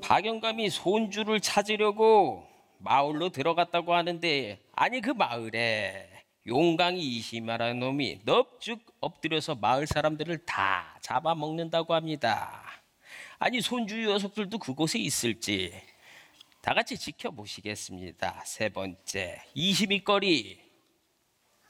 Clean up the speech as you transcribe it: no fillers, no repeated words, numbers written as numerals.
박영감이 손주를 찾으려고 마을로 들어갔다고 하는데, 아니 그 마을에 용강이 이시마라는 놈이 넙죽 엎드려서 마을 사람들을 다 잡아먹는다고 합니다. 아니 손주 녀석들도 그곳에 있을지 다 같이 지켜보시겠습니다. 세 번째, 이시미거리.